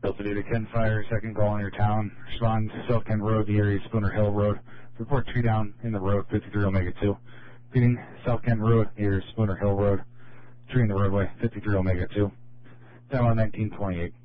Delta Data Ken Fire, second call in your town. Respond to South Kent Road, the area Spooner Hill Road. Report tree down in the road, 53 Omega 2. Beating South Kent Road, the area Spooner Hill Road. Tree in the roadway, 53 Omega 2. Time on 1928.